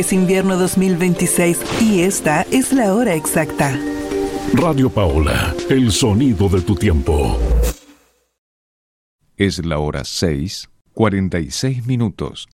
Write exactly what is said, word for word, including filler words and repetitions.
Es invierno dos mil veintiséis y esta es la hora exacta. Radio Paola, el sonido de tu tiempo. Es la hora seis, cuarenta y seis minutos.